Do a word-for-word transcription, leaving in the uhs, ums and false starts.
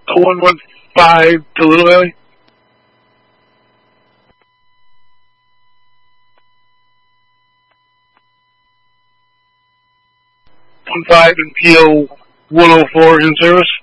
one one five to Little Valley. one five and P O one oh four is in service.